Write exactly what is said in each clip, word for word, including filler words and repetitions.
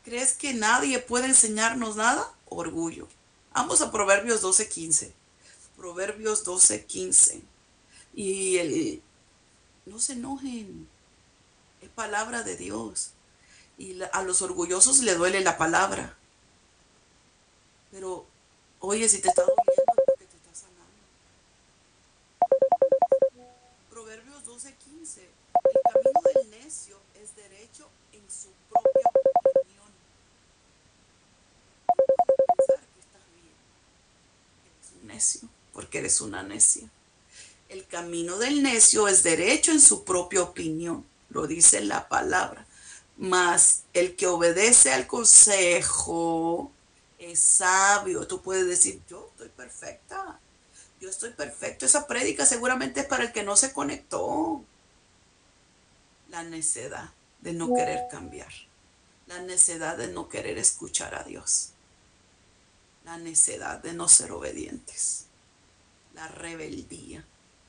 ¿Crees que nadie puede enseñarnos nada? Orgullo. Vamos a Proverbios doce quince. Proverbios doce quince. Y el, no se enojen, es palabra de Dios. Y la, a los orgullosos le duele la palabra. Pero, oye, si te está doliendo es porque te está sanando. Proverbios doce quince. El camino del necio es derecho en su propia opinión. No puedes pensar que estás bien. Eres un necio, porque eres una necia. El camino del necio es derecho en su propia opinión, lo dice la palabra. Mas el que obedece al consejo es sabio. Tú puedes decir, yo estoy perfecta, yo estoy perfecto. Esa prédica seguramente es para el que no se conectó. La necedad de no querer cambiar, la necedad de no querer escuchar a Dios, la necedad de no ser obedientes, la rebeldía.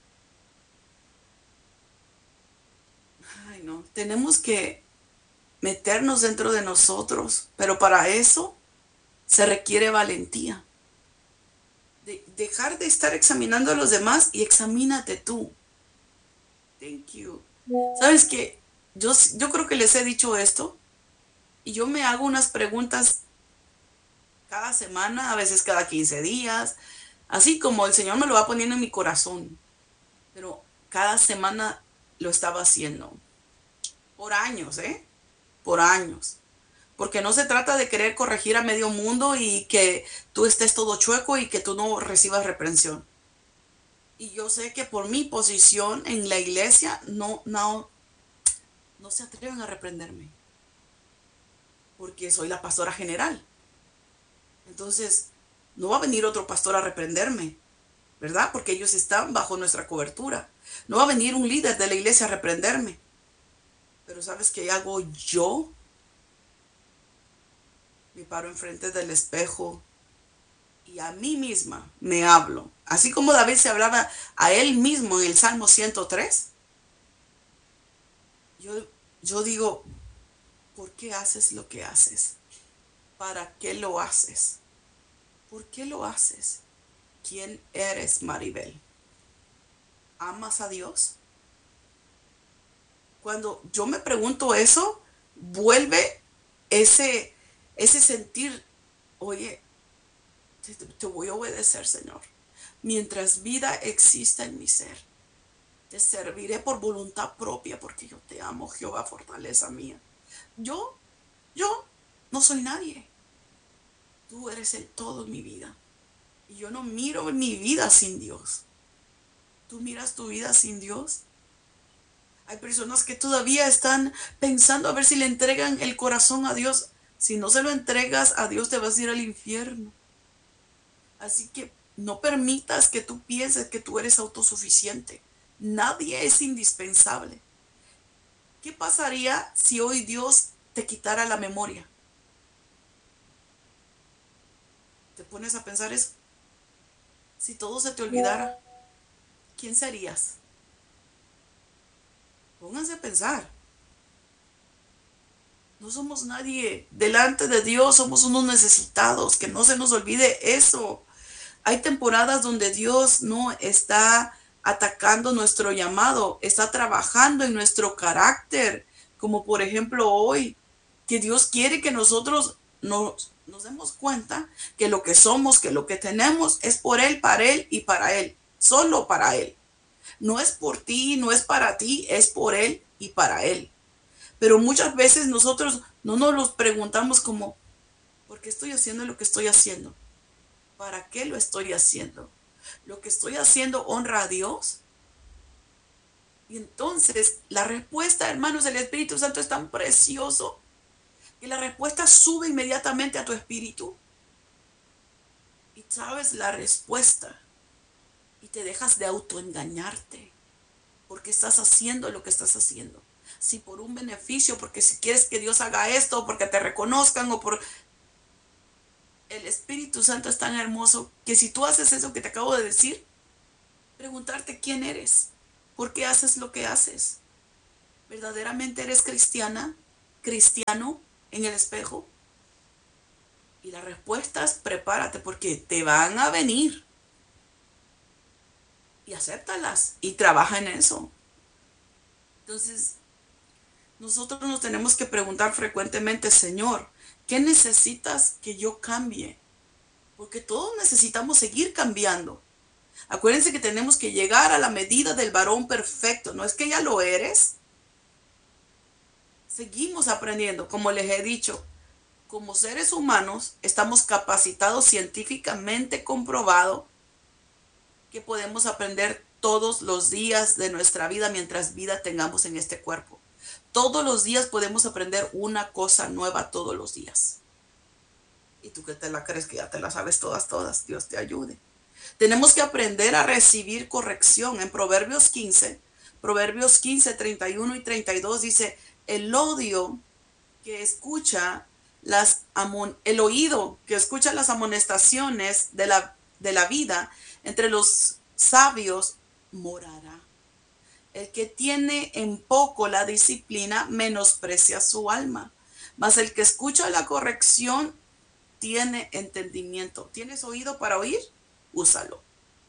Ay, no, tenemos que meternos dentro de nosotros, pero para eso se requiere valentía. De dejar de estar examinando a los demás y examínate tú. Thank you. ¿Sabes qué? Yo, yo creo que les he dicho esto y yo me hago unas preguntas cada semana, a veces cada quince días, así como el Señor me lo va poniendo en mi corazón. Pero cada semana lo estaba haciendo. Por años, ¿eh? Por años. Porque no se trata de querer corregir a medio mundo y que tú estés todo chueco y que tú no recibas reprensión. Y yo sé que por mi posición en la iglesia no, no, no se atreven a reprenderme. Porque soy la pastora general. Entonces, no va a venir otro pastor a reprenderme, ¿verdad? Porque ellos están bajo nuestra cobertura. No va a venir un líder de la iglesia a reprenderme. Pero ¿sabes qué hago yo? Me paro enfrente del espejo y a mí misma me hablo. Así como David se hablaba a él mismo en el Salmo ciento tres. Yo, yo digo, ¿por qué haces lo que haces? ¿Para qué lo haces? ¿Por qué lo haces? ¿Quién eres, Maribel? ¿Amas a Dios? Cuando yo me pregunto eso, vuelve ese, ese sentir, oye, te, te voy a obedecer, Señor. Mientras vida exista en mi ser, te serviré por voluntad propia, porque yo te amo, Jehová, fortaleza mía. Yo, yo no soy nadie. Tú eres el todo en mi vida. Y yo no miro mi vida sin Dios. ¿Tú miras tu vida sin Dios? Hay personas que todavía están pensando a ver si le entregan el corazón a Dios. Si no se lo entregas a Dios, te vas a ir al infierno. Así que no permitas que tú pienses que tú eres autosuficiente. Nadie es indispensable. ¿Qué pasaría si hoy Dios te quitara la memoria? ¿Te pones a pensar eso? Si todo se te olvidara, ¿quién serías? Pónganse a pensar. No somos nadie. Delante de Dios somos unos necesitados. Que no se nos olvide eso. Hay temporadas donde Dios no está atacando nuestro llamado, está trabajando en nuestro carácter, como por ejemplo hoy, que Dios quiere que nosotros nos, nos demos cuenta que lo que somos, que lo que tenemos es por Él, para Él y para Él, solo para Él. No es por ti, no es para ti, es por Él y para Él. Pero muchas veces nosotros no nos los preguntamos como, ¿por qué estoy haciendo lo que estoy haciendo? ¿Para qué lo estoy haciendo? ¿Lo que estoy haciendo honra a Dios? Y entonces la respuesta, hermanos, del Espíritu Santo es tan precioso que la respuesta sube inmediatamente a tu espíritu. Y sabes la respuesta. Y te dejas de autoengañarte. Porque estás haciendo lo que estás haciendo. Si por un beneficio, porque si quieres que Dios haga esto, porque te reconozcan o por... El Espíritu Santo es tan hermoso que si tú haces eso que te acabo de decir, preguntarte quién eres, por qué haces lo que haces. ¿Verdaderamente eres cristiana, cristiano en el espejo? Y la respuesta es prepárate porque te van a venir. Y acéptalas y trabaja en eso. Entonces, nosotros nos tenemos que preguntar frecuentemente, Señor, ¿qué necesitas que yo cambie? Porque todos necesitamos seguir cambiando. Acuérdense que tenemos que llegar a la medida del varón perfecto. No es que ya lo eres. Seguimos aprendiendo, como les he dicho. Como seres humanos, estamos capacitados, científicamente comprobado, que podemos aprender todos los días de nuestra vida mientras vida tengamos en este cuerpo. Todos los días podemos aprender una cosa nueva todos los días. Y tú que te la crees que ya te la sabes todas, todas. Dios te ayude. Tenemos que aprender a recibir corrección. En Proverbios quince, Proverbios quince, treinta y uno y treinta y dos dice, el odio que escucha las amon el oído que escucha las amonestaciones de la, de la vida entre los sabios morará. El que tiene en poco la disciplina menosprecia su alma, mas el que escucha la corrección tiene entendimiento. ¿Tienes oído para oír? Úsalo.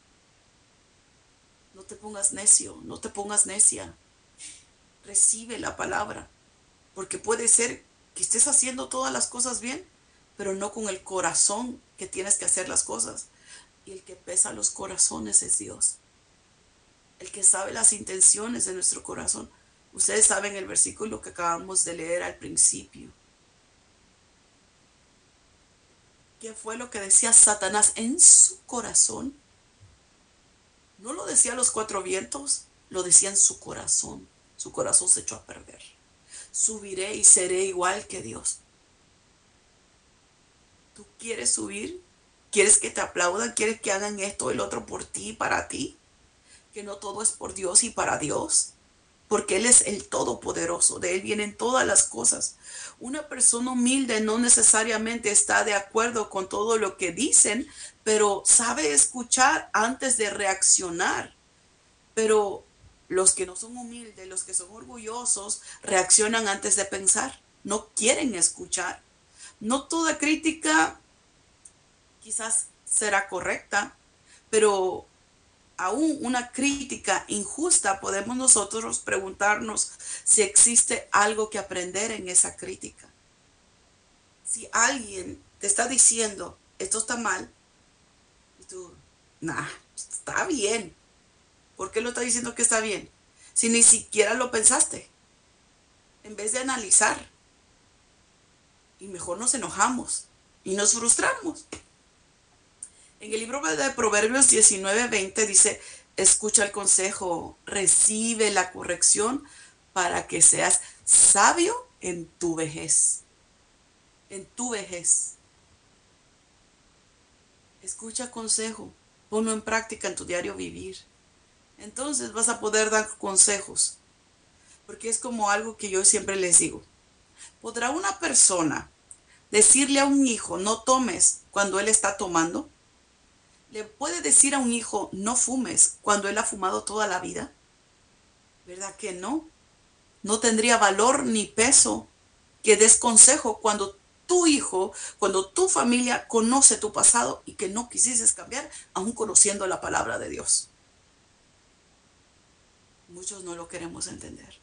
No te pongas necio, no te pongas necia. Recibe la palabra, porque puede ser que estés haciendo todas las cosas bien, pero no con el corazón que tienes que hacer las cosas. Y el que pesa los corazones es Dios. El que sabe las intenciones de nuestro corazón. Ustedes saben el versículo que acabamos de leer al principio. ¿Qué fue lo que decía Satanás en su corazón? No lo decía a los cuatro vientos, lo decía en su corazón. Su corazón se echó a perder. Subiré y seré igual que Dios. ¿Tú quieres subir? ¿Quieres que te aplaudan? ¿Quieres que hagan esto, el otro por ti, para ti? Que no todo es por Dios y para Dios. Porque Él es el Todopoderoso. De Él vienen todas las cosas. Una persona humilde no necesariamente está de acuerdo con todo lo que dicen, pero sabe escuchar antes de reaccionar. Pero los que no son humildes, los que son orgullosos, reaccionan antes de pensar. No quieren escuchar. No toda crítica quizás será correcta, pero aún una crítica injusta podemos nosotros preguntarnos si existe algo que aprender en esa crítica. Si alguien te está diciendo, esto está mal, y tú, nah, está bien. ¿Por qué lo está diciendo que está bien? Si ni siquiera lo pensaste. En vez de analizar. Y mejor nos enojamos y nos frustramos. En el libro de Proverbios diecinueve veinte dice, escucha el consejo, recibe la corrección para que seas sabio en tu vejez. En tu vejez. Escucha consejo, ponlo en práctica en tu diario vivir. Entonces vas a poder dar consejos. Porque es como algo que yo siempre les digo. ¿Podrá una persona decirle a un hijo, no tomes cuando él está tomando? ¿Le puede decir a un hijo, no fumes cuando él ha fumado toda la vida? ¿Verdad que no? No tendría valor ni peso que des consejo cuando tu hijo, cuando tu familia conoce tu pasado y que no quisieses cambiar, aún conociendo la palabra de Dios. Muchos no lo queremos entender.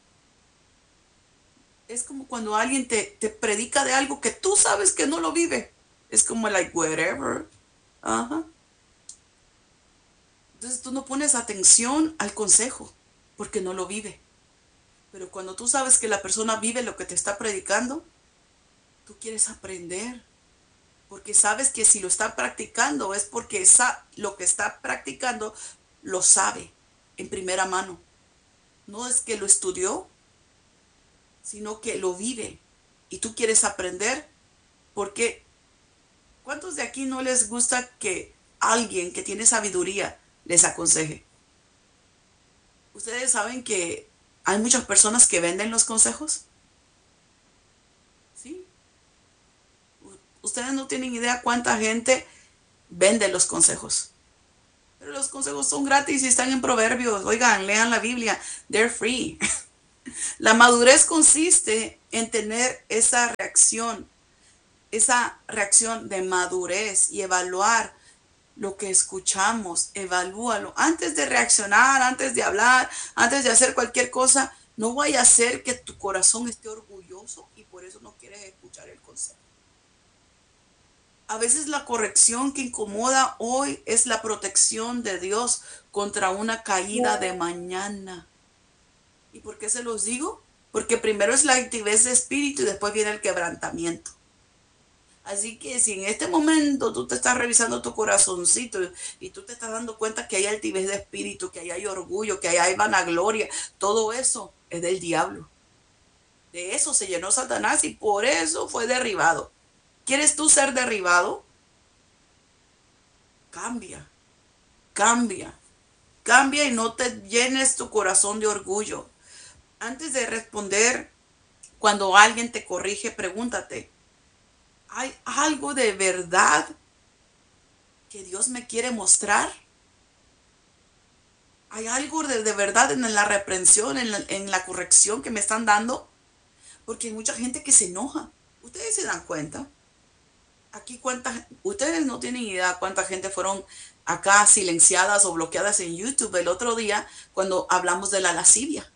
Es como cuando alguien te, te predica de algo que tú sabes que no lo vive. Es como like whatever. Ajá. Entonces tú no pones atención al consejo porque no lo vive. Pero cuando tú sabes que la persona vive lo que te está predicando, tú quieres aprender. Porque sabes que si lo está practicando es porque esa, lo que está practicando lo sabe en primera mano. No es que lo estudió, sino que lo vive. Y tú quieres aprender porque ¿cuántos de aquí no les gusta que alguien que tiene sabiduría les aconseje? Ustedes saben que hay muchas personas que venden los consejos. ¿Sí? Ustedes no tienen idea cuánta gente vende los consejos. Pero los consejos son gratis y están en Proverbios. Oigan, lean la Biblia. They're free. La madurez consiste en tener esa reacción, esa reacción de madurez y evaluar lo que escuchamos, evalúalo. Antes de reaccionar, antes de hablar, antes de hacer cualquier cosa, no vaya a ser que tu corazón esté orgulloso y por eso no quieres escuchar el consejo. A veces la corrección que incomoda hoy es la protección de Dios contra una caída de mañana. ¿Y por qué se los digo? Porque primero es la altivez de espíritu y después viene el quebrantamiento. Así que si en este momento tú te estás revisando tu corazoncito y tú te estás dando cuenta que hay altivez de espíritu, que hay orgullo, que hay vanagloria, todo eso es del diablo. De eso se llenó Satanás y por eso fue derribado. ¿Quieres tú ser derribado? Cambia, cambia, cambia y no te llenes tu corazón de orgullo. Antes de responder, cuando alguien te corrige, pregúntate, ¿hay algo de verdad que Dios me quiere mostrar? ¿Hay algo de, de verdad en la reprensión, en la, en la corrección que me están dando? Porque hay mucha gente que se enoja. ¿Ustedes se dan cuenta? Aquí cuántas, ustedes no tienen idea cuánta gente fueron acá silenciadas o bloqueadas en YouTube el otro día cuando hablamos de la lascivia.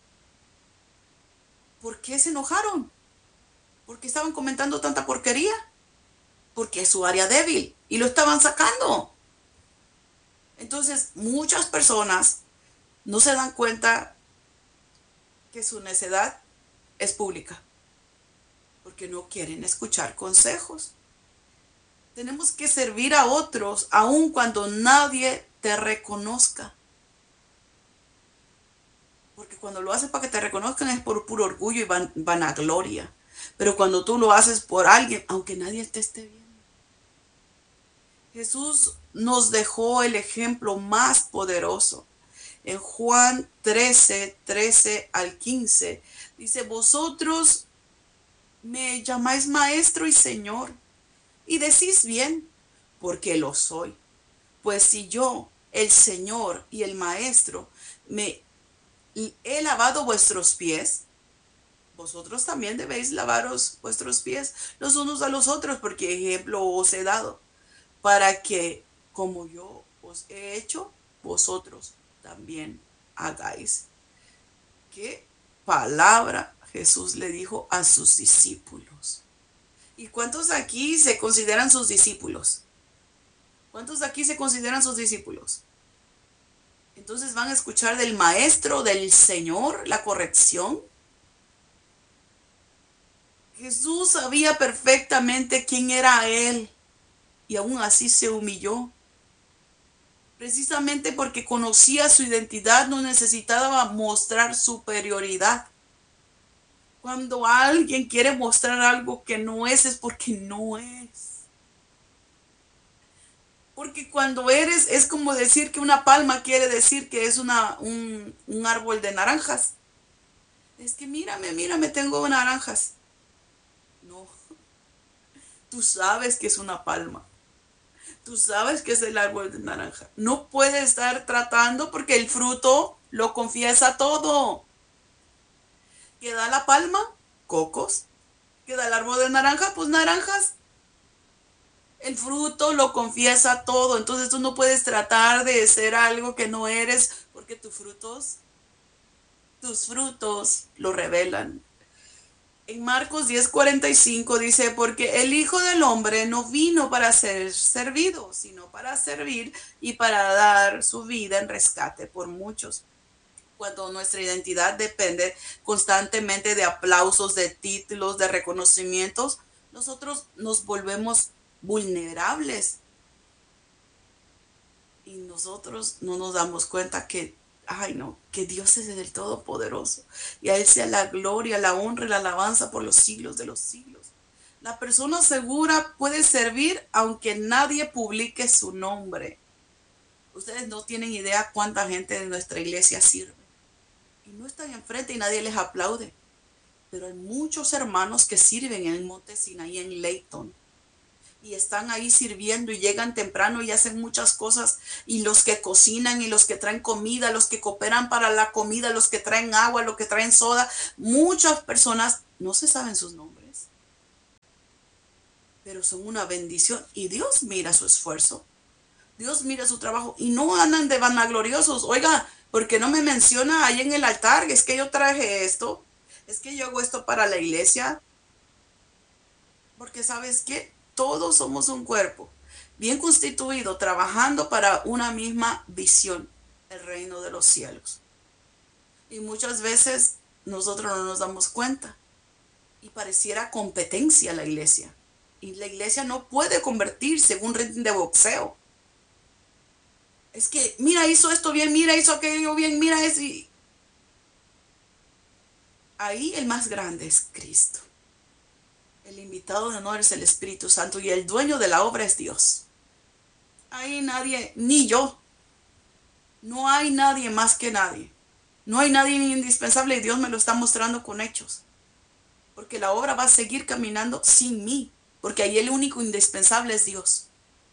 ¿Por qué se enojaron? ¿Por qué estaban comentando tanta porquería? Porque es su área débil y lo estaban sacando. Entonces, muchas personas no se dan cuenta que su necedad es pública porque no quieren escuchar consejos. Tenemos que servir a otros aun cuando nadie te reconozca. Porque cuando lo haces para que te reconozcan es por puro orgullo y van, vanagloria. Pero cuando tú lo haces por alguien, aunque nadie te esté viendo. Jesús nos dejó el ejemplo más poderoso. En Juan trece, trece al quince, dice, vosotros me llamáis maestro y señor, y decís bien, porque lo soy. Pues si yo, el Señor y el Maestro, me he lavado vuestros pies, vosotros también debéis lavaros vuestros pies los unos a los otros, porque ejemplo os he dado, para que, como yo os he hecho, vosotros también hagáis. ¿Qué palabra Jesús le dijo a sus discípulos? ¿Y cuántos aquí se consideran sus discípulos? ¿Cuántos aquí se consideran sus discípulos? Entonces van a escuchar del Maestro, del Señor, la corrección. Jesús sabía perfectamente quién era Él y aún así se humilló. Precisamente porque conocía su identidad, no necesitaba mostrar superioridad. Cuando alguien quiere mostrar algo que no es, es porque no es. Porque cuando eres, es como decir que una palma quiere decir que es una, un, un árbol de naranjas. Es que mírame, mírame, tengo naranjas. No, tú sabes que es una palma. Tú sabes que es el árbol de naranja. No puedes estar tratando porque el fruto lo confiesa todo. ¿Qué da la palma? Cocos. ¿Qué da el árbol de naranja? Pues naranjas. El fruto lo confiesa todo. Entonces tú no puedes tratar de ser algo que no eres porque tus frutos, tus frutos lo revelan. En Marcos diez cuarenta y cinco dice, porque el Hijo del Hombre no vino para ser servido, sino para servir y para dar su vida en rescate por muchos. Cuando nuestra identidad depende constantemente de aplausos, de títulos, de reconocimientos, nosotros nos volvemos vulnerables. Y nosotros no nos damos cuenta que, ay no, que Dios es el Todopoderoso. Y a Él sea la gloria, la honra y la alabanza por los siglos de los siglos. La persona segura puede servir aunque nadie publique su nombre. Ustedes no tienen idea cuánta gente de nuestra iglesia sirve. Y no están enfrente y nadie les aplaude. Pero hay muchos hermanos que sirven en el Monte Sinaí, en Layton. Y están ahí sirviendo y llegan temprano y hacen muchas cosas. Y los que cocinan y los que traen comida, los que cooperan para la comida, los que traen agua, los que traen soda. Muchas personas no se saben sus nombres. pero son una bendición y Dios mira su esfuerzo. Dios mira su trabajo y no andan de vanagloriosos. Oiga, ¿por qué no me menciona ahí en el altar? Es que yo traje esto, es que yo hago esto para la iglesia. Porque sabes que todos somos un cuerpo, bien constituido, trabajando para una misma visión, el reino de los cielos. Y muchas veces nosotros no nos damos cuenta y pareciera competencia la iglesia. Y la iglesia no puede convertirse en un ring de boxeo. Es que, mira, hizo esto bien, mira, hizo aquello bien, mira eso. Y ahí el más grande es Cristo. El invitado de honor es el Espíritu Santo y el dueño de la obra es Dios. Ahí nadie, ni yo. No hay nadie más que nadie. No hay nadie indispensable y Dios me lo está mostrando con hechos. Porque la obra va a seguir caminando sin mí. Porque ahí el único indispensable es Dios.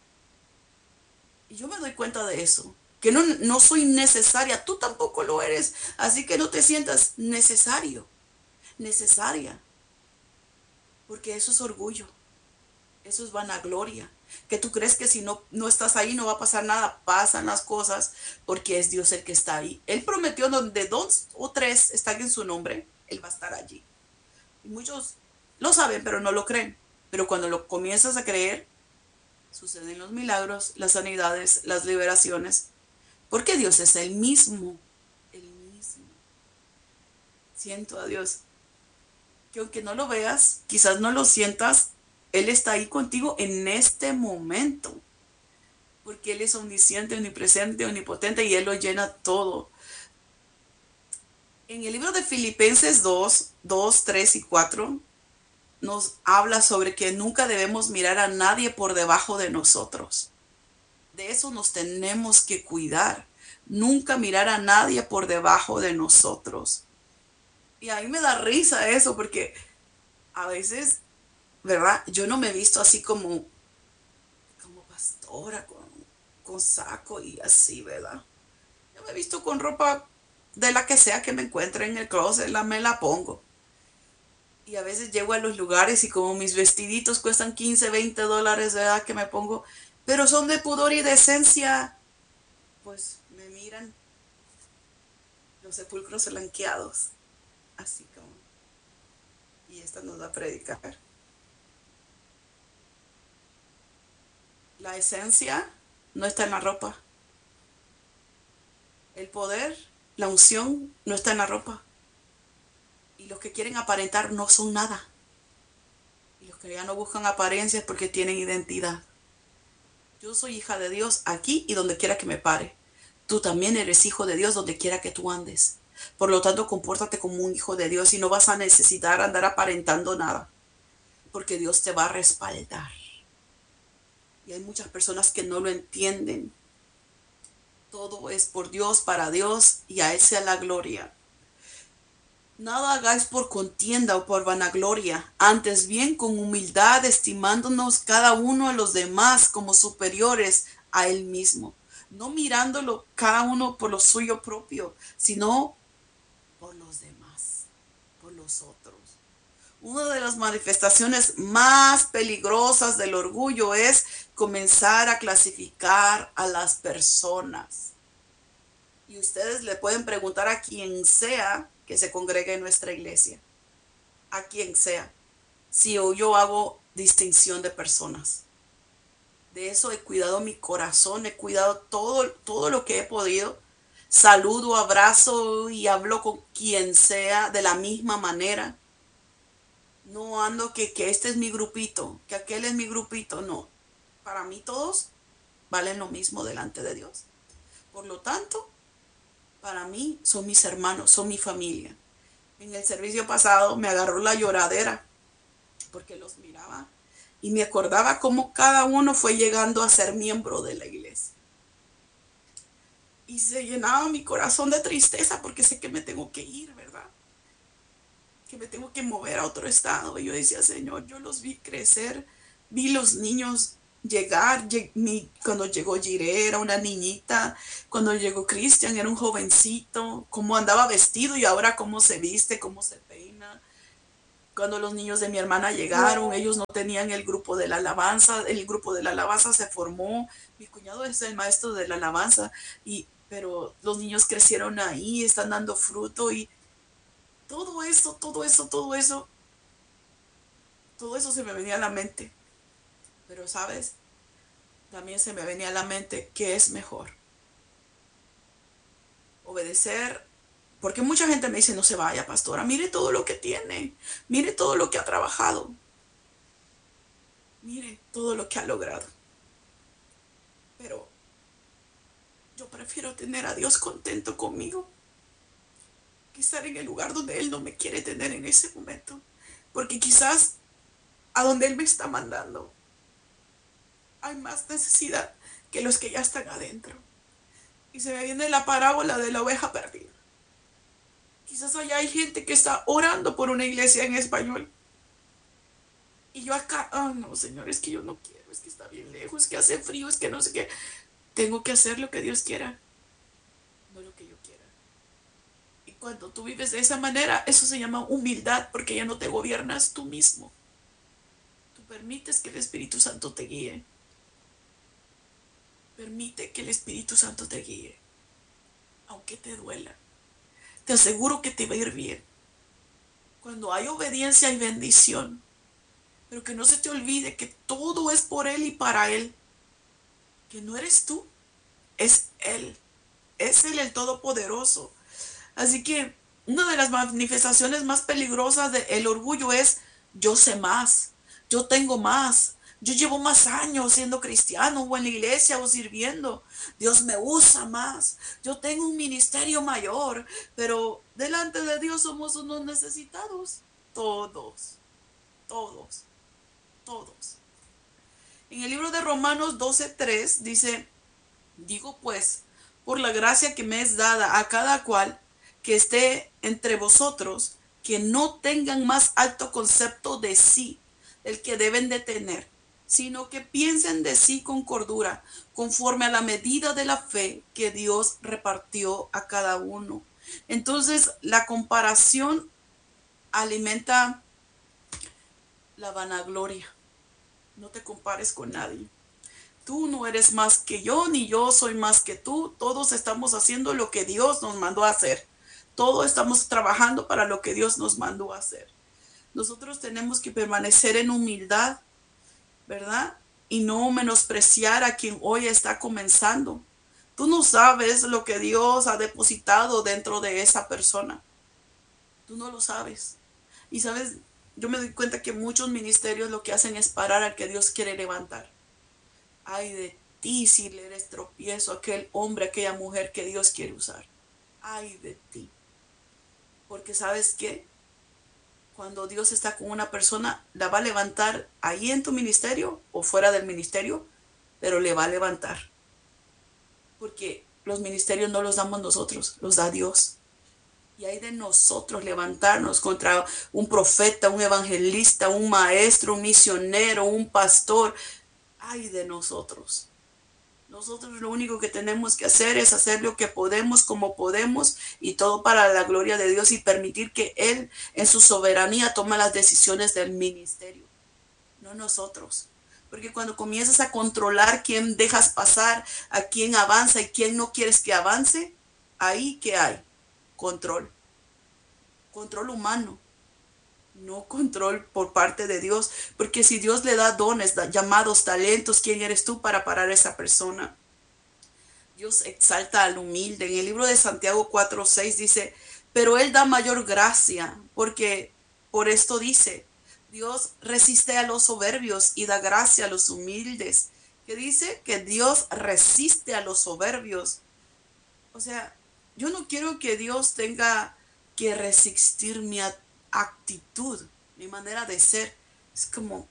Y yo me doy cuenta de eso. Que no, no soy necesaria. Tú tampoco lo eres. Así que no te sientas necesario. Necesaria. Porque eso es orgullo. Eso es vanagloria. Que tú crees que si no, no estás ahí no va a pasar nada. Pasan las cosas porque es Dios el que está ahí. Él prometió donde dos o tres están en su nombre, Él va a estar allí. Y muchos lo saben, pero no lo creen. Pero cuando lo comienzas a creer, suceden los milagros, las sanidades, las liberaciones. Porque Dios es el mismo. El mismo. Siento a Dios. Que aunque no lo veas, quizás no lo sientas, Él está ahí contigo en este momento. Porque Él es omnisciente, omnipresente, omnipotente y Él lo llena todo. En el libro de Filipenses dos, dos, tres y cuatro nos habla sobre que nunca debemos mirar a nadie por debajo de nosotros. De eso nos tenemos que cuidar. Nunca mirar a nadie por debajo de nosotros. Y a mí me da risa eso porque a veces, ¿verdad? Yo no me he visto así como, como pastora, con, con saco y así, ¿verdad? Yo me he visto con ropa de la que sea que me encuentre en el closet, la, me la pongo. Y a veces llego a los lugares y como mis vestiditos cuestan quince, veinte dólares, ¿verdad? Que me pongo, pero son de pudor y decencia, pues me miran los sepulcros blanqueados, así como, y esta nos va a predicar. La esencia no está en la ropa. El poder, la unción no está en la ropa. Y los que quieren aparentar no son nada. Y los que ya no buscan apariencias porque tienen identidad. Yo soy hija de Dios aquí y donde quiera que me pare. Tú también eres hijo de Dios donde quiera que tú andes. Por lo tanto, compórtate como un hijo de Dios y no vas a necesitar andar aparentando nada. Porque Dios te va a respaldar. Y hay muchas personas que no lo entienden. Todo es por Dios, para Dios y a Él sea la gloria. Nada hagáis por contienda o por vanagloria, antes bien con humildad, estimándonos cada uno a los demás como superiores a Él mismo. No mirándolo cada uno por lo suyo propio, sino por los demás, por los otros. Una de las manifestaciones más peligrosas del orgullo es comenzar a clasificar a las personas. Y ustedes le pueden preguntar a quien sea que se congregue en nuestra iglesia, a quien sea, si yo hago distinción de personas. De eso he cuidado mi corazón, he cuidado todo, todo lo que he podido. Saludo, abrazo y hablo con quien sea de la misma manera. No ando que, que este es mi grupito, que aquel es mi grupito, no. Para mí todos valen lo mismo delante de Dios. Por lo tanto, para mí son mis hermanos, son mi familia. En el servicio pasado me agarró la lloradera porque los miraba y me acordaba cómo cada uno fue llegando a ser miembro de la iglesia. Y se llenaba mi corazón de tristeza porque sé que me tengo que ir, ¿verdad? Que me tengo que mover a otro estado. Y yo decía, Señor, yo los vi crecer, vi los niños llegar. Cuando llegó Jiré era una niñita, cuando llegó Cristian era un jovencito, cómo andaba vestido y ahora cómo se viste, cómo se peina. Cuando los niños de mi hermana llegaron, ellos no tenían el grupo de la alabanza, el grupo de la alabanza se formó, mi cuñado es el maestro de la alabanza, y, pero los niños crecieron ahí, están dando fruto y todo eso, todo eso, todo eso, todo eso se me venía a la mente. Pero sabes, también se me venía a la mente que es mejor obedecer, porque mucha gente me dice, no se vaya, pastora, mire todo lo que tiene, mire todo lo que ha trabajado, mire todo lo que ha logrado. Pero yo prefiero tener a Dios contento conmigo que estar en el lugar donde Él no me quiere tener en ese momento. Porque quizás a donde Él me está mandando hay más necesidad que los que ya están adentro. Y se me viene la parábola de la oveja perdida. Quizás allá hay gente que está orando por una iglesia en español. Y yo acá, ah, oh, no, Señor, es que yo no quiero, es que está bien lejos, es que hace frío, es que no sé qué. Tengo que hacer lo que Dios quiera, no lo que yo quiera. Y cuando tú vives de esa manera, eso se llama humildad, porque ya no te gobiernas tú mismo. Tú permites que el Espíritu Santo te guíe. Permite que el Espíritu Santo te guíe, aunque te duela. Te aseguro que te va a ir bien. Cuando hay obediencia hay bendición. Pero que no se te olvide que todo es por Él y para Él. Que no eres tú, es Él. Es Él el Todopoderoso. Así que una de las manifestaciones más peligrosas del orgullo es: yo sé más, yo tengo más, yo llevo más años siendo cristiano o en la iglesia o sirviendo. Dios me usa más, yo tengo un ministerio mayor, pero delante de Dios somos unos necesitados. Todos, todos, todos. En el libro de Romanos doce tres dice: digo pues, por la gracia que me es dada a cada cual que esté entre vosotros, que no tengan más alto concepto de sí del que deben de tener, sino que piensen de sí con cordura, conforme a la medida de la fe que Dios repartió a cada uno. Entonces, la comparación alimenta la vanagloria. No te compares con nadie. Tú no eres más que yo, ni yo soy más que tú. Todos estamos haciendo lo que Dios nos mandó a hacer. Todos estamos trabajando para lo que Dios nos mandó a hacer. Nosotros tenemos que permanecer en humildad, ¿verdad? Y no menospreciar a quien hoy está comenzando. Tú no sabes lo que Dios ha depositado dentro de esa persona. Tú no lo sabes. Y sabes, yo me doy cuenta que muchos ministerios lo que hacen es parar al que Dios quiere levantar. Ay de ti si le eres tropiezo a aquel hombre, a aquella mujer que Dios quiere usar. Ay de ti. Porque ¿sabes qué? Cuando Dios está con una persona, la va a levantar ahí en tu ministerio o fuera del ministerio, pero le va a levantar. Porque los ministerios no los damos nosotros, los da Dios. Y hay de nosotros levantarnos contra un profeta, un evangelista, un maestro, un misionero, un pastor. Ay de nosotros. Nosotros lo único que tenemos que hacer es hacer lo que podemos, como podemos, y todo para la gloria de Dios y permitir que Él en su soberanía tome las decisiones del ministerio, no nosotros. Porque cuando comienzas a controlar quién dejas pasar, a quién avanza y quién no quieres que avance, ahí ¿qué hay? Control. Control humano. No control por parte de Dios, porque si Dios le da dones, da llamados, talentos, ¿quién eres tú para parar a esa persona? Dios exalta al humilde. En el libro de Santiago cuatro seis dice: pero Él da mayor gracia, porque por esto dice: Dios resiste a los soberbios y da gracia a los humildes. ¿Qué dice? Que Dios resiste a los soberbios. O sea, yo no quiero que Dios tenga que resistir mi actitud, mi manera de ser. Es como,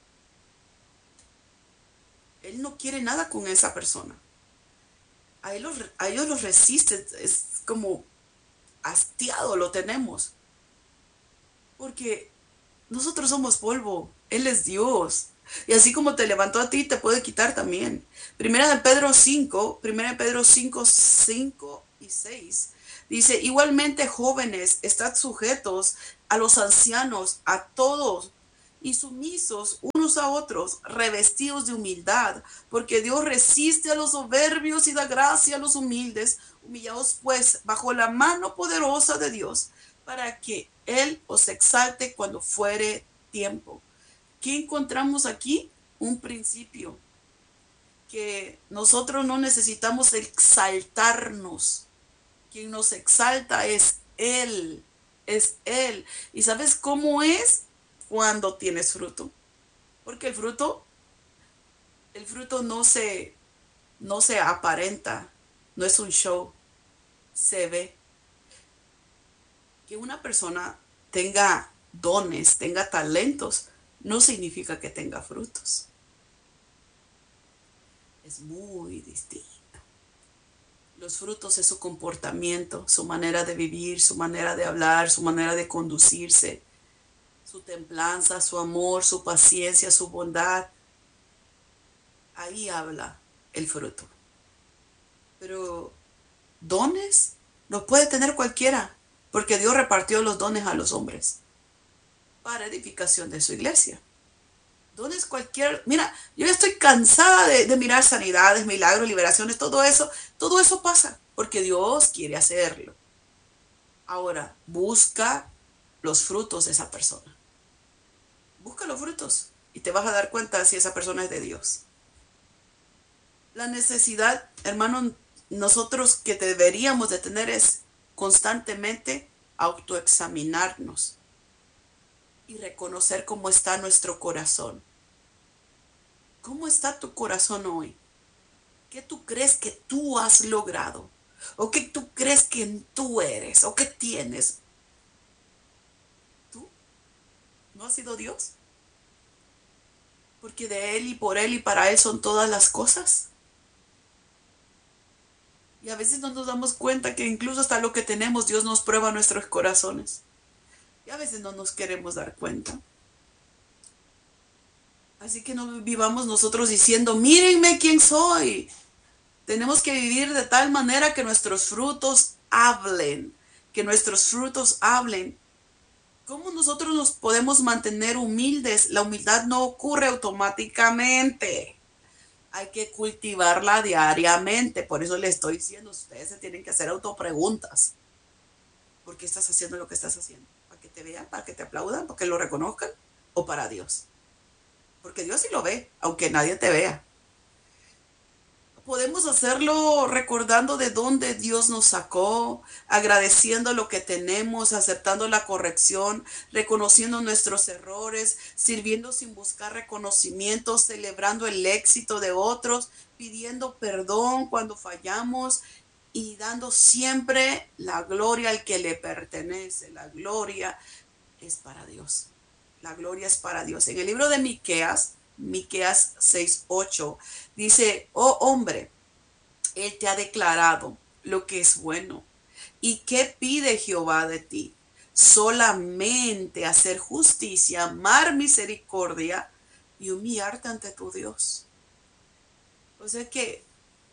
Él no quiere nada con esa persona. A, él los, a ellos los resiste. Es como hastiado lo tenemos. Porque nosotros somos polvo. Él es Dios. Y así como te levantó a ti, te puede quitar también. Primera de Pedro cinco, Primera de Pedro cinco, cinco y seis. Dice, igualmente jóvenes, estad sujetos a los ancianos, a todos, y sumisos unos a otros, revestidos de humildad, porque Dios resiste a los soberbios y da gracia a los humildes. Humillaos pues bajo la mano poderosa de Dios, para que Él os exalte cuando fuere tiempo. ¿Qué encontramos aquí? Un principio, que nosotros no necesitamos exaltarnos. Quien nos exalta es Él, es Él. ¿Y sabes cómo es? Cuando tienes fruto. Porque el fruto, el fruto no se, no se aparenta, no es un show, se ve. Que una persona tenga dones, tenga talentos, no significa que tenga frutos. Es muy distinto. Los frutos es su comportamiento, su manera de vivir, su manera de hablar, su manera de conducirse, su templanza, su amor, su paciencia, su bondad. Ahí habla el fruto. Pero dones los puede tener cualquiera, porque Dios repartió los dones a los hombres para edificación de su iglesia. Dones cualquier, mira, yo ya estoy cansada de, de mirar sanidades, milagros, liberaciones, todo eso, todo eso pasa porque Dios quiere hacerlo. Ahora, busca los frutos de esa persona. Busca los frutos y te vas a dar cuenta si esa persona es de Dios. La necesidad, hermano, nosotros que deberíamos de tener es constantemente autoexaminarnos y reconocer cómo está nuestro corazón. ¿Cómo está tu corazón hoy? ¿Qué tú crees que tú has logrado? ¿O qué tú crees que tú eres? ¿O qué tienes? ¿Tú? ¿No has sido Dios? Porque de Él y por Él y para Él son todas las cosas. Y a veces no nos damos cuenta que incluso hasta lo que tenemos, Dios nos prueba nuestros corazones. Y a veces no nos queremos dar cuenta. Así que no vivamos nosotros diciendo, mírenme quién soy. Tenemos que vivir de tal manera que nuestros frutos hablen, que nuestros frutos hablen. ¿Cómo nosotros nos podemos mantener humildes? La humildad no ocurre automáticamente. Hay que cultivarla diariamente. Por eso le estoy diciendo, ustedes se tienen que hacer autopreguntas. ¿Por qué estás haciendo lo que estás haciendo? ¿Para que te vean? ¿Para que te aplaudan? ¿Para que lo reconozcan? ¿O para Dios? Porque Dios sí lo ve, aunque nadie te vea. Podemos hacerlo recordando de dónde Dios nos sacó, agradeciendo lo que tenemos, aceptando la corrección, reconociendo nuestros errores, sirviendo sin buscar reconocimiento, celebrando el éxito de otros, pidiendo perdón cuando fallamos y dando siempre la gloria al que le pertenece. La gloria es para Dios. La gloria es para Dios. En el libro de Miqueas, Miqueas seis ocho, dice, oh hombre, Él te ha declarado lo que es bueno. ¿Y qué pide Jehová de ti? Solamente hacer justicia, amar misericordia y humillarte ante tu Dios. O sea que,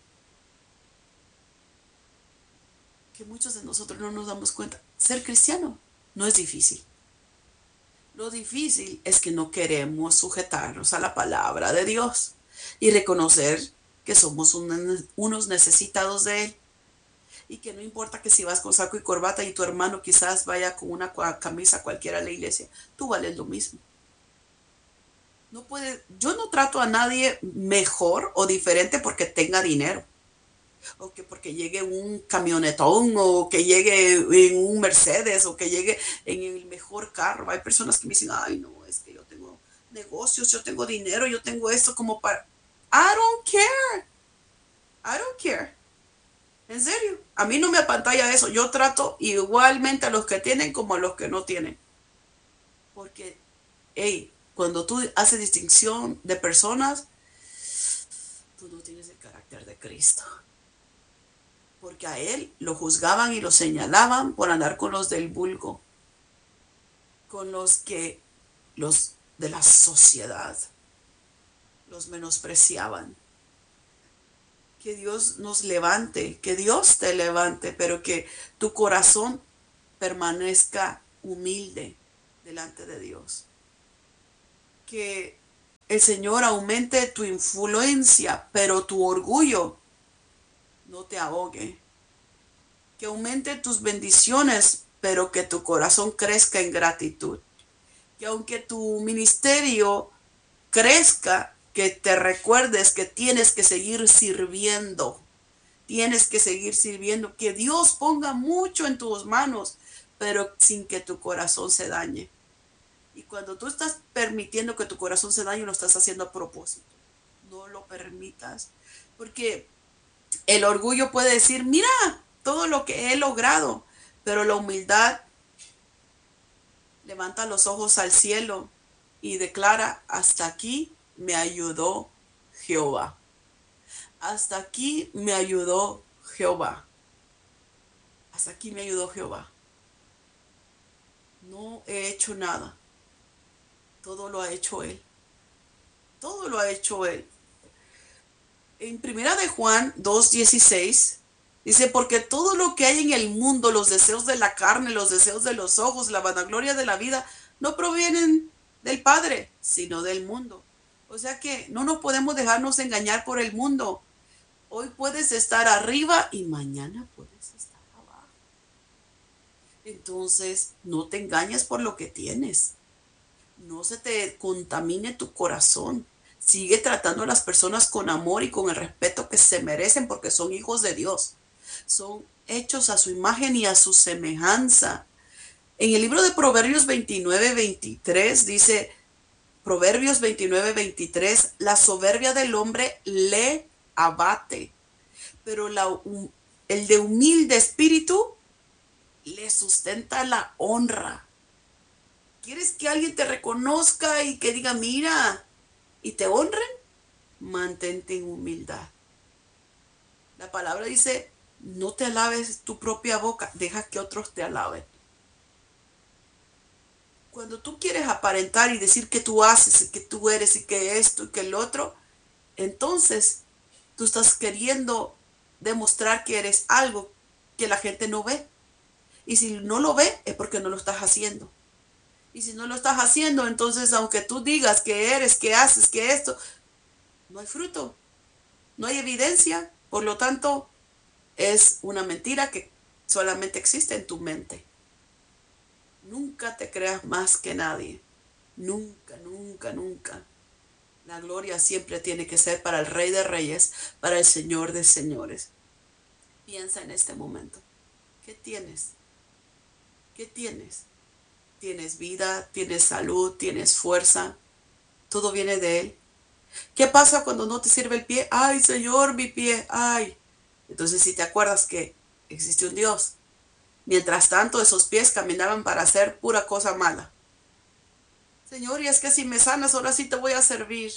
que muchos de nosotros no nos damos cuenta. Ser cristiano no es difícil. Lo difícil es que no queremos sujetarnos a la palabra de Dios y reconocer que somos un, unos necesitados de Él. Y que no importa que si vas con saco y corbata y tu hermano quizás vaya con una camisa cualquiera a la iglesia, tú vales lo mismo. No puede, yo no trato a nadie mejor o diferente porque tenga dinero. O que porque llegue un camionetón, o que llegue en un Mercedes, o que llegue en el mejor carro. Hay personas que me dicen, ay no, es que yo tengo negocios, yo tengo dinero, yo tengo esto como para... I don't care. I don't care. En serio, a mí no me apantalla eso. Yo trato igualmente a los que tienen como a los que no tienen. Porque, hey, cuando tú haces distinción de personas, tú no tienes el carácter de Cristo. Porque a él lo juzgaban y lo señalaban por andar con los del vulgo, con los que, los de la sociedad, los menospreciaban. Que Dios nos levante, que Dios te levante, pero que tu corazón permanezca humilde delante de Dios. Que el Señor aumente tu influencia, pero tu orgullo no te ahogue. Que aumente tus bendiciones, pero que tu corazón crezca en gratitud. Que aunque tu ministerio crezca, que te recuerdes que tienes que seguir sirviendo. Tienes que seguir sirviendo. Que Dios ponga mucho en tus manos, pero sin que tu corazón se dañe. Y cuando tú estás permitiendo que tu corazón se dañe, lo estás haciendo a propósito. No lo permitas. Porque el orgullo puede decir, mira todo lo que he logrado. Pero la humildad levanta los ojos al cielo y declara, hasta aquí me ayudó Jehová. Hasta aquí me ayudó Jehová. Hasta aquí me ayudó Jehová. No he hecho nada. Todo lo ha hecho Él. Todo lo ha hecho Él. En primera de Juan dos dieciséis dice, porque todo lo que hay en el mundo, los deseos de la carne, los deseos de los ojos, la vanagloria de la vida, no provienen del Padre, sino del mundo. O sea que no nos podemos dejarnos engañar por el mundo. Hoy puedes estar arriba y mañana puedes estar abajo. Entonces, no te engañes por lo que tienes. No se te contamine tu corazón. Sigue tratando a las personas con amor y con el respeto que se merecen porque son hijos de Dios. Son hechos a su imagen y a su semejanza. En el libro de Proverbios veintinueve veintitrés dice, Proverbios veintinueve veintitrés, la soberbia del hombre le abate, pero la, um, el de humilde espíritu le sustenta la honra. ¿Quieres que alguien te reconozca y que diga, mira, y te honren? Mantente en humildad. La palabra dice, no te alabes tu propia boca, deja que otros te alaben. Cuando tú quieres aparentar y decir que tú haces, y que tú eres, y que esto, y que el otro, entonces tú estás queriendo demostrar que eres algo que la gente no ve. Y si no lo ve, es porque no lo estás haciendo. Y si no lo estás haciendo, entonces aunque tú digas que eres, que haces, que esto, no hay fruto, no hay evidencia. Por lo tanto, es una mentira que solamente existe en tu mente. Nunca te creas más que nadie. Nunca, nunca, nunca. La gloria siempre tiene que ser para el Rey de Reyes, para el Señor de Señores. Piensa en este momento. ¿Qué tienes? ¿Qué tienes? Tienes vida, tienes salud, tienes fuerza. Todo viene de Él. ¿Qué pasa cuando no te sirve el pie? Ay, Señor, mi pie, ay. Entonces, si te acuerdas que existe un Dios. Mientras tanto, esos pies caminaban para hacer pura cosa mala. Señor, y es que si me sanas, ahora sí te voy a servir.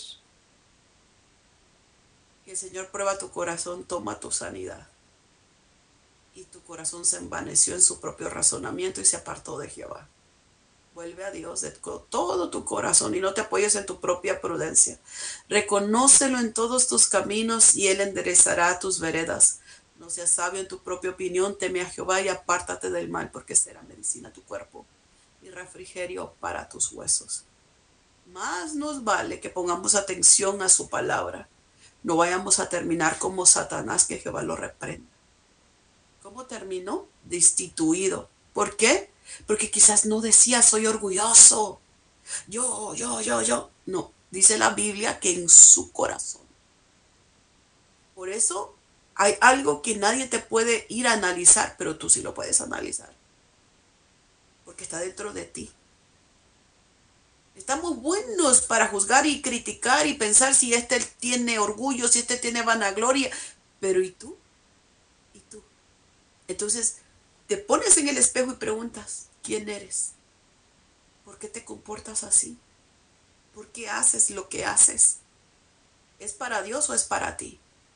Que el Señor prueba tu corazón, toma tu sanidad. Y tu corazón se envaneció en su propio razonamiento y se apartó de Jehová. Vuelve a Dios de todo tu corazón y no te apoyes en tu propia prudencia. Reconócelo en todos tus caminos y Él enderezará tus veredas. No seas sabio en tu propia opinión, teme a Jehová y apártate del mal, porque será medicina a tu cuerpo y refrigerio para tus huesos. Más nos vale que pongamos atención a su palabra. No vayamos a terminar como Satanás, que Jehová lo reprenda. ¿Cómo terminó? Destituido. ¿Por qué? Porque quizás no decía soy orgulloso. Yo, yo, yo, yo. No, dice la Biblia que en su corazón. Por eso hay algo que nadie te puede ir a analizar, pero tú sí lo puedes analizar. Porque está dentro de ti. Estamos buenos para juzgar y criticar y pensar si este tiene orgullo, si este tiene vanagloria. Pero ¿y tú? ¿Y tú? Entonces te pones en el espejo y preguntas, ¿quién eres? ¿Por qué te comportas así? ¿Por qué haces lo que haces? ¿Es para Dios o es para ti?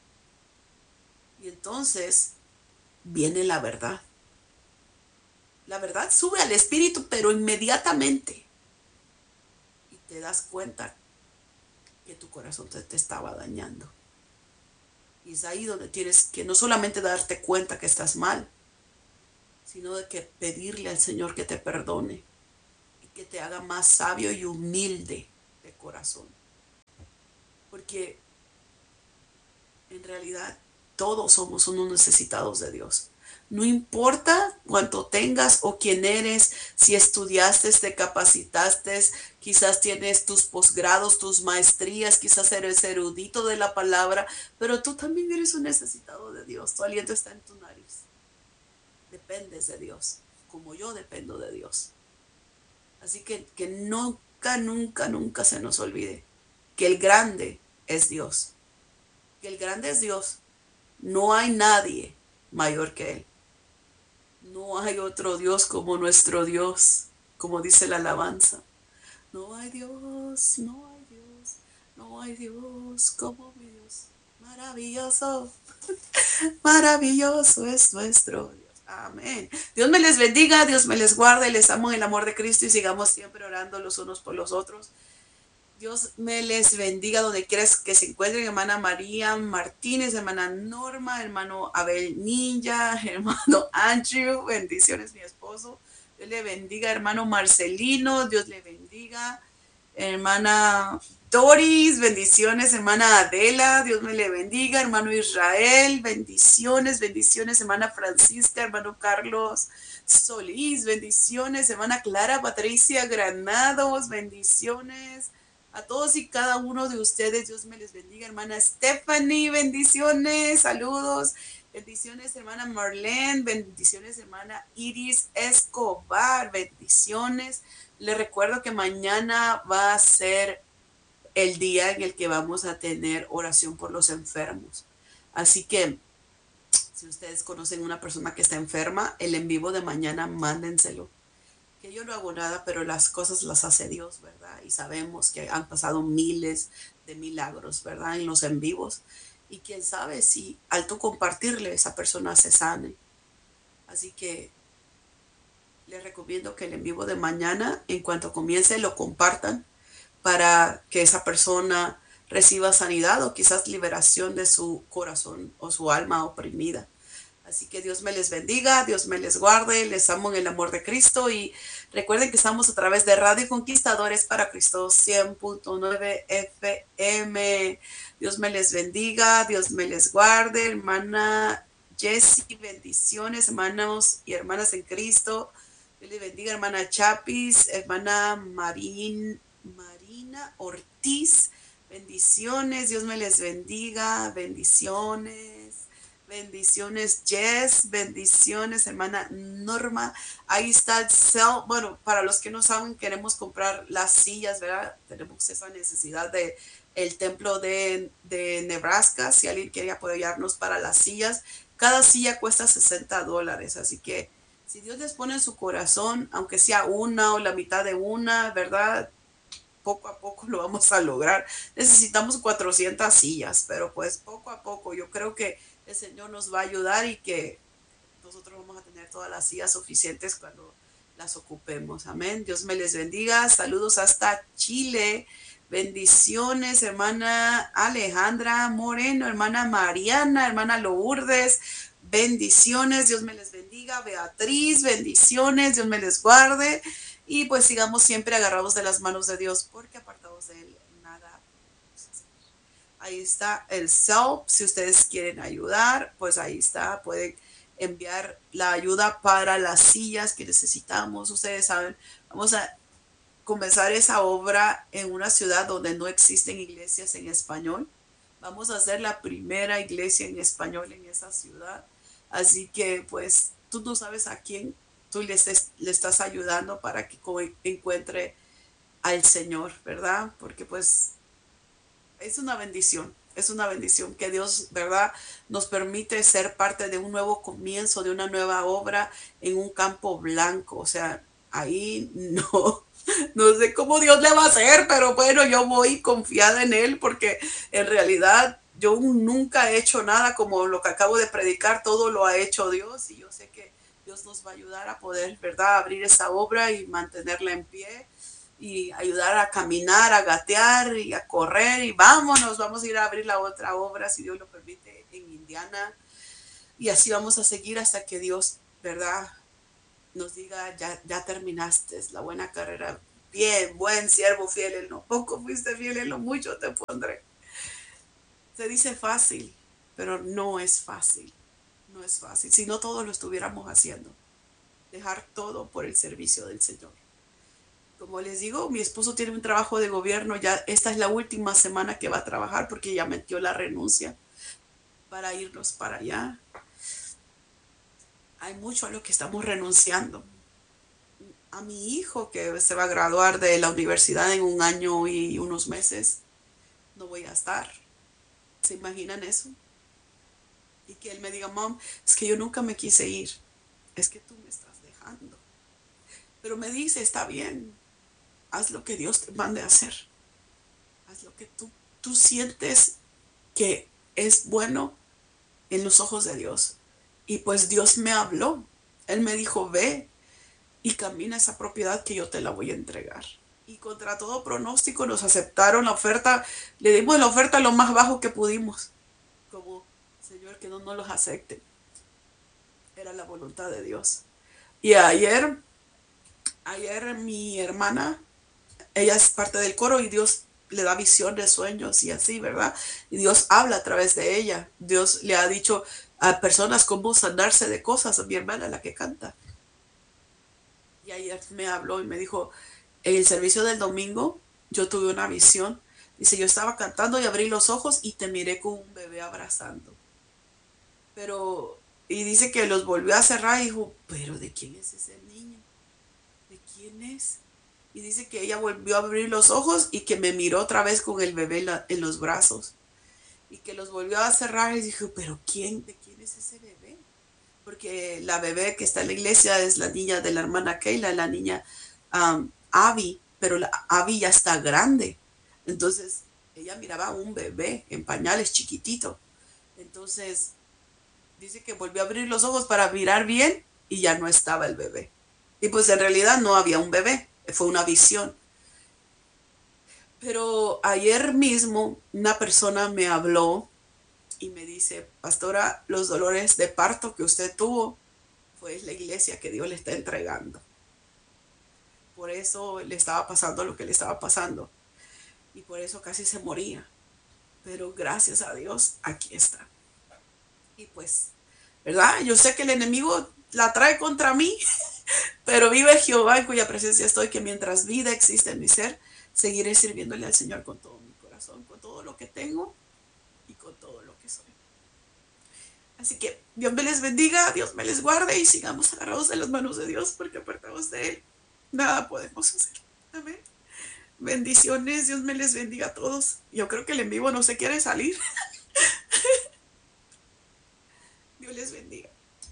Y entonces viene la verdad. La verdad sube al espíritu, pero inmediatamente. Y te das cuenta que tu corazón te, te estaba dañando. Y es ahí donde tienes que no solamente darte cuenta que estás mal, sino de que pedirle al Señor que te perdone y que te haga más sabio y humilde de corazón. Porque en realidad todos somos unos necesitados de Dios. No importa cuánto tengas o quién eres, si estudiaste, te capacitaste, quizás tienes tus posgrados, tus maestrías, quizás eres erudito de la palabra, pero tú también eres un necesitado de Dios. Tu aliento está en tu nariz. Dependes de Dios, como yo dependo de Dios. Así que que nunca, nunca, nunca se nos olvide que el grande es Dios. Que el grande es Dios. No hay nadie mayor que Él. No hay otro Dios como nuestro Dios, como dice la alabanza. No hay Dios, no hay Dios, no hay Dios como mi Dios. Maravilloso, maravilloso es nuestro Dios. Amén. Dios me les bendiga, Dios me les guarde, les amo en el amor de Cristo y sigamos siempre orando los unos por los otros. Dios me les bendiga donde quieras que se encuentren, hermana María Martínez, hermana Norma, hermano Abel Ninja, hermano Andrew, bendiciones mi esposo. Dios le bendiga, hermano Marcelino, Dios le bendiga, hermana Doris, bendiciones, hermana Adela, Dios me le bendiga, hermano Israel, bendiciones, bendiciones, hermana Francisca, hermano Carlos Solís, bendiciones, hermana Clara Patricia Granados, bendiciones. A todos y cada uno de ustedes, Dios me les bendiga. Hermana Stephanie, bendiciones, saludos. Bendiciones, hermana Marlene, bendiciones, hermana Iris Escobar, bendiciones. Les recuerdo que mañana va a ser el día en el que vamos a tener oración por los enfermos. Así que, si ustedes conocen una persona que está enferma, el en vivo de mañana, mándenselo. Que yo no hago nada, pero las cosas las hace Dios, ¿verdad? Y sabemos que han pasado miles de milagros, ¿verdad? En los en vivos. Y quién sabe si al tú compartirle, esa persona se sane. Así que les recomiendo que el en vivo de mañana, en cuanto comience, lo compartan para que esa persona reciba sanidad o quizás liberación de su corazón o su alma oprimida. Así que Dios me les bendiga, Dios me les guarde, les amo en el amor de Cristo y recuerden que estamos a través de Radio Conquistadores para Cristo cien punto nueve F M. Dios me les bendiga, Dios me les guarde, hermana Jessie, bendiciones, hermanos y hermanas en Cristo. Dios les bendiga, hermana Chapis, hermana Marín, Marina Ortiz, bendiciones, Dios me les bendiga, bendiciones. Bendiciones, Jess. Bendiciones, hermana Norma. Ahí está el cel. Bueno, para los que no saben, queremos comprar las sillas, ¿verdad? Tenemos esa necesidad de el templo de, de Nebraska. Si alguien quiere apoyarnos para las sillas, cada silla cuesta sesenta dólares. Así que si Dios les pone en su corazón, aunque sea una o la mitad de una, ¿verdad? Poco a poco lo vamos a lograr. Necesitamos cuatrocientas sillas, pero pues poco a poco yo creo que el Señor nos va a ayudar y que nosotros vamos a tener todas las sillas suficientes cuando las ocupemos. Amén. Dios me les bendiga. Saludos hasta Chile. Bendiciones, hermana Alejandra Moreno, hermana Mariana, hermana Lourdes. Bendiciones. Dios me les bendiga. Beatriz, bendiciones. Dios me les guarde. Y pues sigamos siempre agarrados de las manos de Dios, porque apartados de Él nada. Ahí está el self. Si ustedes quieren ayudar, pues ahí está. Pueden enviar la ayuda para las sillas que necesitamos. Ustedes saben, vamos a comenzar esa obra en una ciudad donde no existen iglesias en español. Vamos a hacer la primera iglesia en español en esa ciudad. Así que pues tú no sabes a quién tú le, estés, le estás ayudando para que encuentre al Señor, ¿verdad? Porque pues es una bendición, es una bendición que Dios, ¿verdad?, nos permite ser parte de un nuevo comienzo, de una nueva obra en un campo blanco. O sea, ahí no, no sé cómo Dios le va a hacer, pero bueno, yo voy confiada en Él porque en realidad yo nunca he hecho nada como lo que acabo de predicar, todo lo ha hecho Dios y yo sé que Dios nos va a ayudar a poder, ¿verdad?, abrir esa obra y mantenerla en pie. y ayudar a caminar, a gatear y a correr y vámonos, vamos a ir a abrir la otra obra, si Dios lo permite, en Indiana. Y así vamos a seguir hasta que Dios, ¿verdad?, nos diga, ya, ya terminaste la buena carrera. Bien, buen siervo fiel, en lo poco fuiste fiel, en lo mucho te pondré. Se dice fácil, pero no es fácil. No es fácil. Si no todos lo estuviéramos haciendo. Dejar todo por el servicio del Señor. Como les digo, mi esposo tiene un trabajo de gobierno. Ya esta es la última semana que va a trabajar porque ya metió la renuncia para irnos para allá. Hay mucho a lo que estamos renunciando. A mi hijo que se va a graduar de la universidad en un año y unos meses, no voy a estar. ¿Se imaginan eso? Y que él me diga, mom, es que yo nunca me quise ir. Es que tú me estás dejando. Pero me dice, está bien. Haz lo que Dios te mande a hacer. Haz lo que tú, tú sientes que es bueno en los ojos de Dios. Y pues Dios me habló. Él me dijo, ve y camina esa propiedad que yo te la voy a entregar. Y contra todo pronóstico nos aceptaron la oferta. Le dimos la oferta lo más bajo que pudimos. Como, Señor, que no nos los acepte. Era la voluntad de Dios. Y ayer, ayer mi hermana, ella es parte del coro y Dios le da visión de sueños y así, ¿verdad? Y Dios habla a través de ella. Dios le ha dicho a personas cómo sanarse de cosas. A mi hermana, la que canta. Y ayer me habló y me dijo, en el servicio del domingo, yo tuve una visión. Dice, yo estaba cantando y abrí los ojos y te miré con un bebé abrazando. Pero, y dice que los volvió a cerrar y dijo, pero ¿de quién es ese niño? ¿De quién es? Y dice que ella volvió a abrir los ojos y que me miró otra vez con el bebé en, la, en los brazos. Y que los volvió a cerrar y dijo, pero ¿quién? ¿De quién es ese bebé? Porque la bebé que está en la iglesia es la niña de la hermana Keila, la niña um, Abby, pero la Abby ya está grande. Entonces, ella miraba a un bebé en pañales chiquitito. Entonces, dice que volvió a abrir los ojos para mirar bien y ya no estaba el bebé. Y pues en realidad no había un bebé, fue una visión. Pero ayer mismo una persona me habló y me dice, pastora, los dolores de parto que usted tuvo fue la iglesia que Dios le está entregando. Por eso le estaba pasando lo que le estaba pasando. Y por eso casi se moría. Pero gracias a Dios, aquí está. Y pues, ¿verdad? Yo sé que el enemigo la trae contra mí, pero vive Jehová en cuya presencia estoy, que mientras vida existe en mi ser, seguiré sirviéndole al Señor con todo mi corazón, con todo lo que tengo y con todo lo que soy. Así que Dios me les bendiga, Dios me les guarde y sigamos agarrados de las manos de Dios, porque apartados de Él, nada podemos hacer. Amén. Bendiciones, Dios me les bendiga a todos. Yo creo que el en vivo no se quiere salir. Dios les bendiga.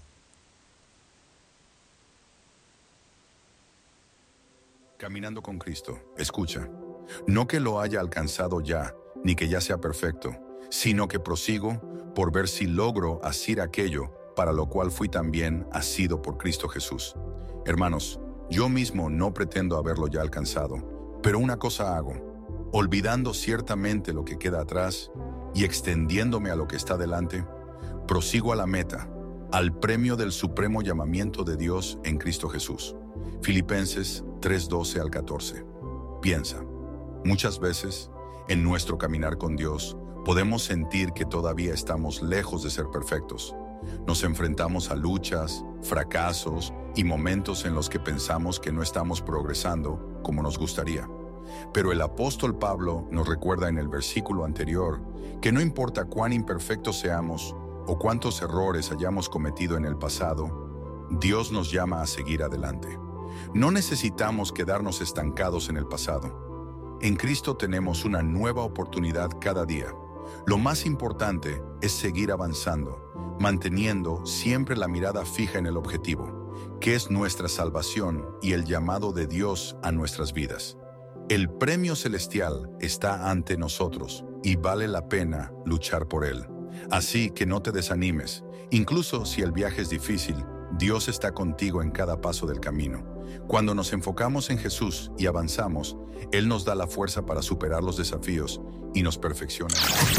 Caminando con Cristo, escucha, no que lo haya alcanzado ya, ni que ya sea perfecto, sino que prosigo por ver si logro asir aquello para lo cual fui también asido por Cristo Jesús. Hermanos, yo mismo no pretendo haberlo ya alcanzado, pero una cosa hago, olvidando ciertamente lo que queda atrás y extendiéndome a lo que está delante, prosigo a la meta, al premio del supremo llamamiento de Dios en Cristo Jesús. Filipenses tres, doce al catorce. Piensa, muchas veces, en nuestro caminar con Dios, podemos sentir que todavía estamos lejos de ser perfectos. Nos enfrentamos a luchas, fracasos y momentos en los que pensamos que no estamos progresando como nos gustaría. Pero el apóstol Pablo nos recuerda en el versículo anterior que no importa cuán imperfectos seamos o cuántos errores hayamos cometido en el pasado, Dios nos llama a seguir adelante. No necesitamos quedarnos estancados en el pasado. En Cristo tenemos una nueva oportunidad cada día. Lo más importante es seguir avanzando, manteniendo siempre la mirada fija en el objetivo, que es nuestra salvación y el llamado de Dios a nuestras vidas. El premio celestial está ante nosotros y vale la pena luchar por él. Así que no te desanimes. Incluso si el viaje es difícil, Dios está contigo en cada paso del camino. Cuando nos enfocamos en Jesús y avanzamos, Él nos da la fuerza para superar los desafíos y nos perfecciona.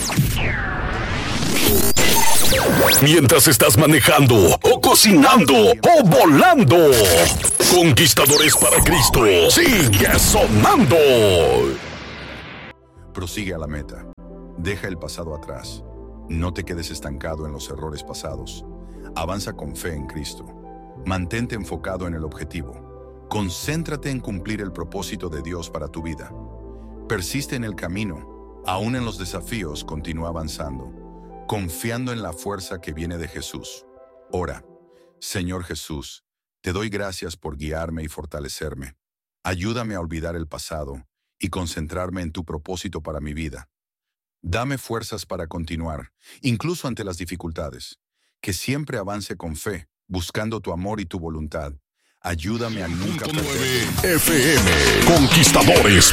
Mientras estás manejando, o cocinando, o volando, Conquistadores para Cristo sigue sonando. Prosigue a la meta. Deja el pasado atrás. No te quedes estancado en los errores pasados. Avanza con fe en Cristo. Mantente enfocado en el objetivo. Concéntrate en cumplir el propósito de Dios para tu vida. Persiste en el camino. Aún en los desafíos, continúa avanzando, confiando en la fuerza que viene de Jesús. Ora: Señor Jesús, te doy gracias por guiarme y fortalecerme. Ayúdame a olvidar el pasado y concentrarme en tu propósito para mi vida. Dame fuerzas para continuar, incluso ante las dificultades. Que siempre avance con fe, buscando tu amor y tu voluntad. Ayúdame a nunca perder. F M Conquistadores